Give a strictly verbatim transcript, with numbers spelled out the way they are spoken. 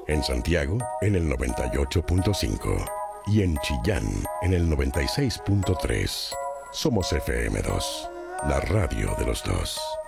En Santiago, en el noventa y ocho punto cinco. Y en Chillán, en el noventa y seis punto tres. Somos F M dos, la radio de los dos.